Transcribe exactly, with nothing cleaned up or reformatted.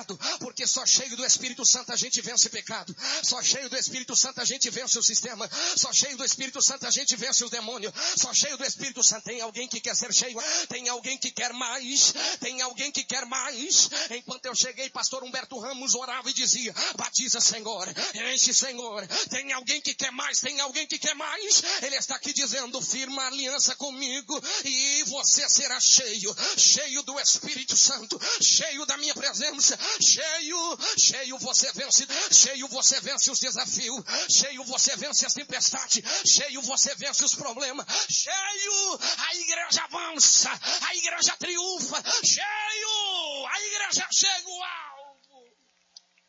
pecado, porque só cheio do Espírito Santo a gente vence o pecado, só cheio do Espírito Santo a gente vence o sistema, só cheio do Espírito Santo a gente vence os demônios, só cheio do Espírito Santo. Tem alguém que quer ser cheio, tem alguém que quer mais, tem alguém que quer mais. Enquanto eu cheguei, pastor Humberto Ramos orava e dizia: batiza, Senhor, enche, Senhor. Tem alguém que quer mais, tem alguém que quer mais. Ele está aqui dizendo: firma aliança comigo e você será cheio, cheio do Espírito Santo, cheio da minha presença, cheio, cheio você vence, cheio você vence os desafios, cheio você vence as tempestades, cheio você vence os problemas, cheio a igreja avança, a igreja triunfa, cheio, a igreja chega. Uau!